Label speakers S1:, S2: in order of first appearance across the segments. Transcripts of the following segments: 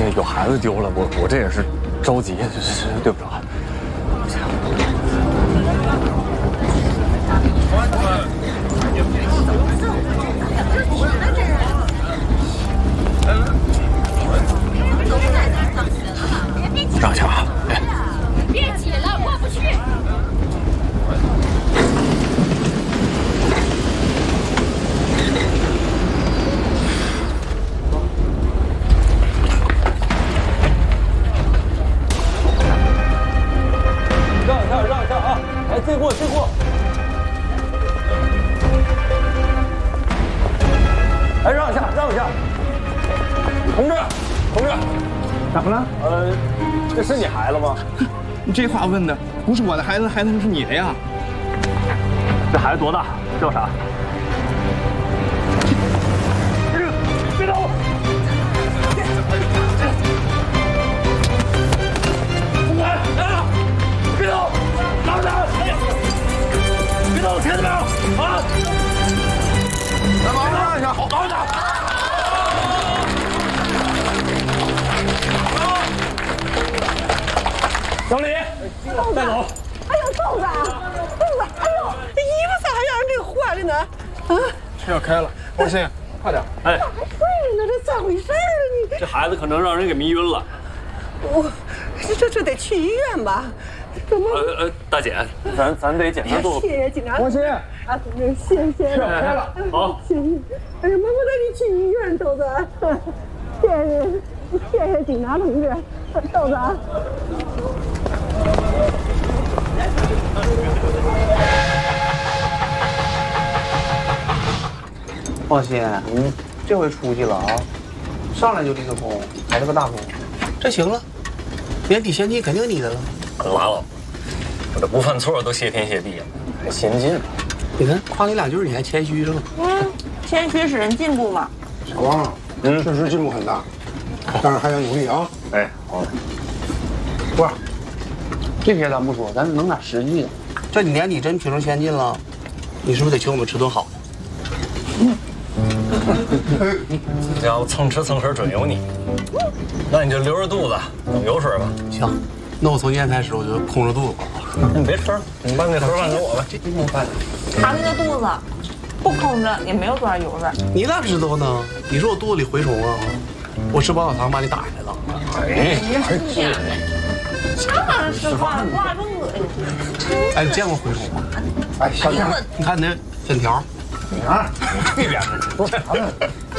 S1: 有孩子丢了，我这也是着急，对不着。让一下啊！哎，
S2: 别挤了，过不去。
S1: 让一下啊！哎，借过。哎，让一下！同志，
S3: 怎么了？
S1: 这是你孩子吗？
S3: 你这话问的不是我的孩子，孩子是你的呀？
S1: 这孩子多大？叫啥？别动！不管啊！别动！老实！别动！听见没有？啊！来，马上让一下，好，等一下。小李，带走。
S4: 哎呦，豆子，哎呦，这衣服咋还让人给坏了呢？啊！
S3: 车要开了，王鑫，快点！
S1: 哎，
S4: 咋还睡呢？这咋回事啊？你
S1: 这孩子可能让人给迷晕了。
S4: 这得去医院吧？怎么？
S1: 大姐，咱得检查肚子。
S4: 谢谢警察。
S3: 王鑫，
S4: 啊，谢谢。
S3: 车要开了，
S1: 好，
S4: 谢谢。哎呀，妈，我带你去医院，豆子。谢谢警察同志，豆子。
S5: 放心，这回出息了啊！上来就立个功，还是个大功，这行了，年底现金肯定你的了。
S1: 拉倒，我这不犯错都谢天谢地了，还先进。
S5: 你看夸你2句，你还谦虚着呢。
S6: 谦虚使人进步嘛。
S3: 小王，确实进步很大，但是还要努力啊！
S1: 哎，好嘞。
S5: 不是，这些咱不说，咱弄点实际的。这几年你真提升先进了，你是不是得请我们吃顿好的？
S1: 这家伙蹭吃蹭喝准有你，那你就留着肚子等油水吧。
S5: 行，那我从今天开始我就空着肚子。
S1: 你别吃了，你把那盒饭给我吧。
S5: 这没饭。
S6: 他这个肚子不空着也没有多少油味。
S5: 你咋知道呢？你说我肚子里蛔虫啊？我吃保险糖把你打下来了。
S1: 哎，
S6: 啥玩意儿吃饭挂这么恶心？
S5: 哎，你见过蛔虫吗？
S3: 哎，小点，
S5: 你看你那粉条。
S3: 啊，
S1: 这边去，
S3: 说啥呢？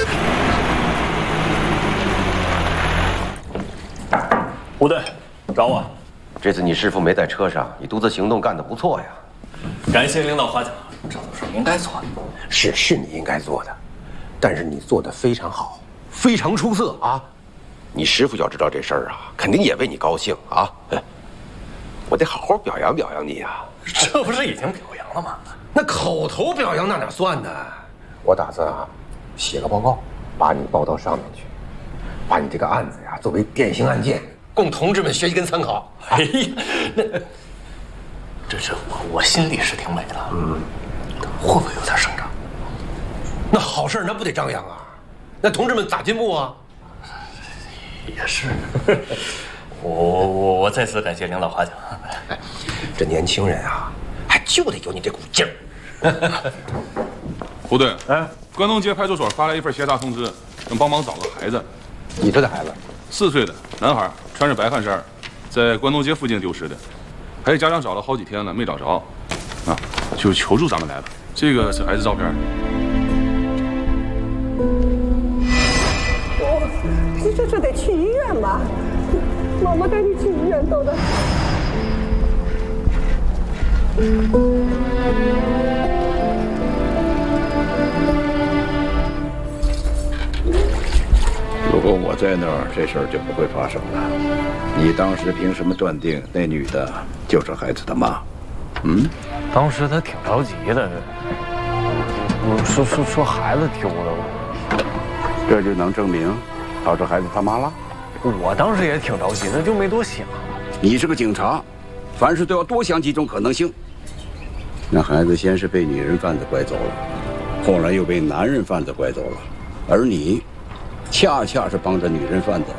S1: 胡队，找我。
S7: 这次你师傅没在车上，你独自行动干得不错呀。
S1: 感谢领导夸奖，这都是应该做的。
S7: 是你应该做的，但是你做得非常好，非常出色啊！你师傅要知道这事儿啊，肯定也为你高兴啊！我得好好表扬表扬你啊！
S1: 这不是已经表扬了吗？
S7: 那口头表扬那哪算呢？我打算啊，写个报告，把你报到上面去，把你这个案子呀作为典型案件，供同志们学习跟参考。
S1: 哎呀，那这我心里是挺美的，会不会有点声张？
S7: 那好事那不得张扬啊？那同志们咋进步啊？
S1: 也是，我再次感谢领导夸奖。
S7: 哎，这年轻人啊，还就得有你这股劲儿。
S8: 胡队，关东街派出所发来一份协查通知，让帮忙找个孩子。
S7: 你这个孩子
S8: ，4岁的男孩，穿着白汗衫，在关东街附近丢失的，还有家长找了好几天了没找着，啊，就求助咱们来了。这个是孩子照片。
S4: 这得去医院吧？妈妈带你去医院，豆豆。
S9: 如果我在那儿，这事儿就不会发生了。你当时凭什么断定那女的就是孩子的妈？
S1: 当时他挺着急的，说孩子丢了，
S9: 这就能证明她是孩子他妈了？
S1: 我当时也挺着急的，就没多想。
S9: 你是个警察，凡事都要多想几种可能性。那孩子先是被女人贩子拐走了，后来又被男人贩子拐走了，而你恰恰是帮着女人贩子